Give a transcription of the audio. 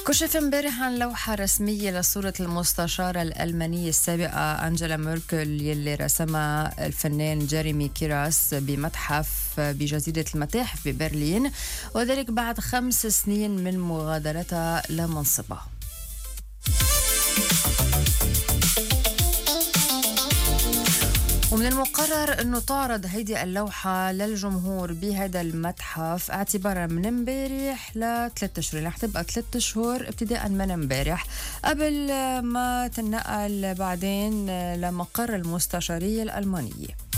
كشف امبارح عن لوحة رسمية لصورة المستشارة الألمانية السابقة أنجيلا ميركل يلي رسمها الفنان جيريمي كيراس بمتحف بجزيرة المتاحف ببرلين، وذلك بعد 5 سنين من مغادرتها لمنصبها. ومن المقرر أنه تعرض هيدي اللوحة للجمهور بهذا المتحف اعتبارا من امبارح ل3 أشهر، رح تبقى 3 أشهر ابتداء من امبارح قبل ما تنقل بعدين لمقر المستشارية الألمانية.